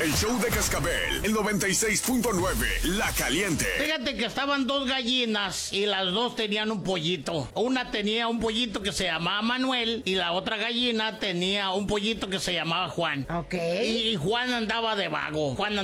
El show de Cascabel, el 96.9, La Caliente. Fíjate que estaban dos gallinas y las dos tenían un pollito. Una tenía un pollito que se llamaba Manuel y la otra gallina tenía un pollito que se llamaba Juan. Ok. Y Juan andaba de vago. Juan